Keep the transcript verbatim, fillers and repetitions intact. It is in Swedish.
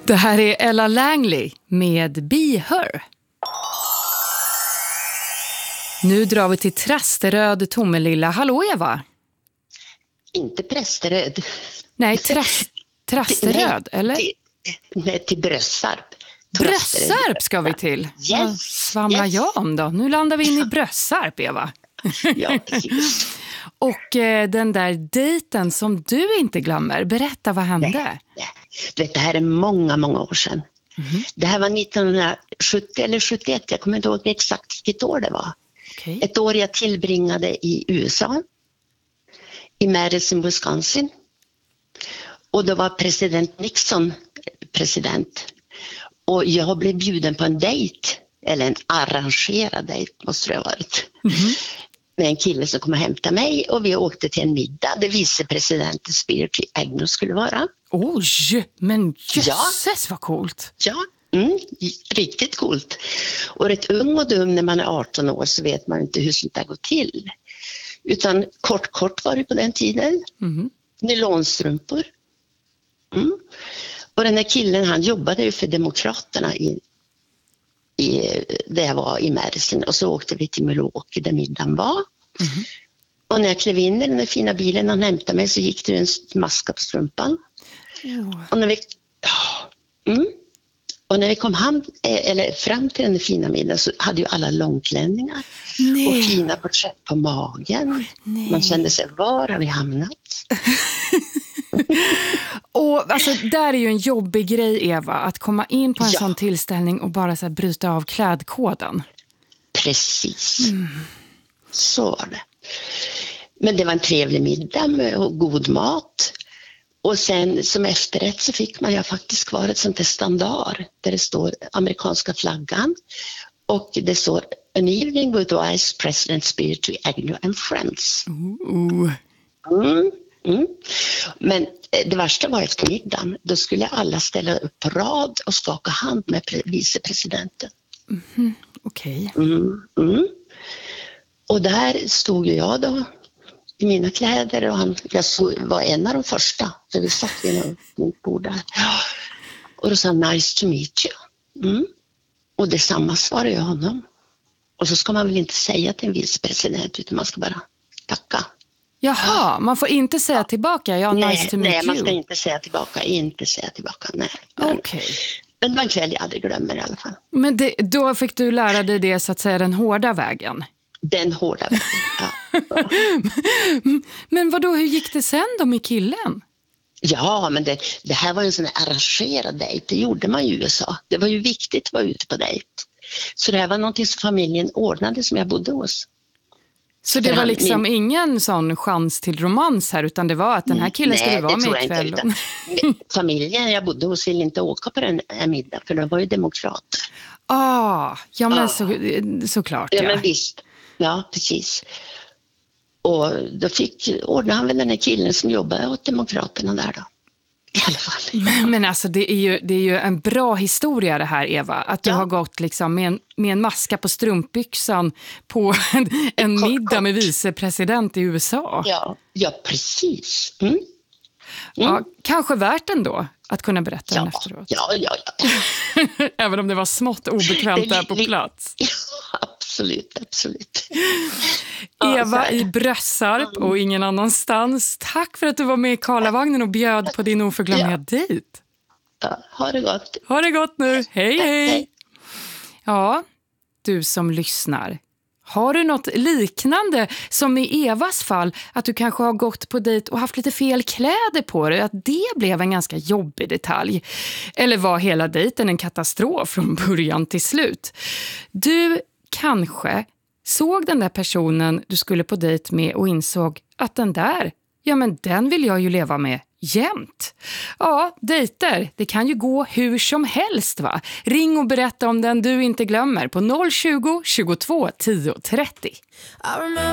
Det här är Ella Langley med Be Her. Nu drar vi till Trasteröd, Tomelilla. Hallå Eva. Inte Prästeröd. Nej, tras, Trasteröd, nej, eller? Till, nej, till Brössarp. Brössarp ska vi till. Yes, Vad svamlar yes. jag om då? Nu landar vi in i Brössarp, Eva. Ja, precis. Och eh, den där dejten som du inte glömmer. Berätta, vad hände? Nej, nej. Du vet, det här är många, många år sedan. Mm-hmm. Det här var nittonhundrasjuttio eller sjuttioett. Jag kommer inte ihåg exakt vilket år det var. Okay. Ett år jag tillbringade i U S A. I Madison, Wisconsin. Och då var president Nixon president. Och jag blev bjuden på en dejt. Eller en arrangerad dejt måste det ha varit. Mm-hmm. Med en kille som kom och hämtade mig. Och vi åkte till en middag där vicepresidenten Spiro Agnew skulle vara. Oj, men jösses ja. Vad coolt. Ja, mm, riktigt coolt. Och rätt ung och dum när man är arton år så vet man inte hur sånt där går till. Utan kort kort var det på den tiden. Mm. Nylonstrumpor. Mm. Och den här killen, han jobbade ju för Demokraterna i, i, där jag var i Madison. Och så åkte vi till Milwaukee där middagen var. Mm. Och när jag klev in i den där fina bilen han hämtade mig så gick det en maska på strumpan. Oh. Och när vi... Mm. Och när vi kom hand, eller fram till den där fina middagen så hade ju alla långklänningar. Nej. Och fina porträtt på magen. Nej. Man kände sig, var har vi hamnat? Och alltså, där är ju en jobbig grej, Eva, att komma in på en ja. sån tillställning och bara så här, bryta av klädkoden. Precis. Mm. Så var det. Men det var en trevlig middag med och god mat. Och sen som efterrätt så fick man ju faktiskt kvar ett sånt här standard där det står amerikanska flaggan och det står an evening with Vice President Spiro Agnew and friends. Uh. Mm, mm. Men det värsta var efter middagen. Då skulle alla ställa upp på rad och skaka hand med pre- vicepresidenten. Mm-hmm. Okej. Okay. Mm, mm. Och där stod jag då i mina kläder och han, jag såg, var en av de första så vi satt vid något bord där och då sa han, nice to meet you. Mm. Och detsamma svarade jag honom. Och så ska man väl inte säga till en vicepresident utan man ska bara tacka. Jaha, man får inte säga tillbaka, ja, nej, nice to meet nej, you. man ska inte säga tillbaka, inte säga tillbaka, nej. Okej. Okay. Men det var en kväll jag aldrig glömmer i alla fall. Men det, då fick du lära dig det så att säga den hårda vägen? Den hårda vägen, ja. Men vadå, hur gick det sen då med killen? Ja, men det, det här var en sån här arrangerad dejt. Det gjorde man i U S A. Det var ju viktigt att vara ute på dejt. Så det här var någonting som familjen ordnade som jag bodde hos. Så det var liksom min... ingen sån chans till romans här utan det var att den här killen skulle vara med ikväll? Inte, familjen jag bodde hos ville inte åka på den här middagen för de var ju demokrater. Ah, ja men ah. så, såklart. Ja, ja men visst. Ja, precis. Och då fick ordna han väl den här killen som jobbade åt Demokraterna där då. I alla fall. Men, men alltså det är, ju, det är ju en bra historia det här, Eva. Att du ja. har gått liksom med, en, med en maska på strumpbyxan på en, en kort, middag kort. med vicepresident i U S A. Ja, ja precis. Mm. Mm. Ja, kanske värt ändå att kunna berätta ja, den efteråt. Ja, ja, ja. Även om det var smått obekvämt där på plats. Ja, absolut, absolut. Eva i Brössarp och ingen annanstans. Tack för att du var med i Karlavagnen och bjöd på din oförglömliga ja. dejt. Ja, ha det gott. Ha det gott nu. Hej, hej. hej. Ja, du som lyssnar. Har du något liknande som i Evas fall att du kanske har gått på dejt och haft lite fel kläder på dig, att det blev en ganska jobbig detalj? Eller var hela dejten en katastrof från början till slut? Du kanske såg den där personen du skulle på dejt med och insåg att den där, ja men den vill jag ju leva med jämt. Ja, dejter, det kan ju gå hur som helst va? Ring och berätta om den du inte glömmer på noll tjugo, tjugotvå, tio, trettio.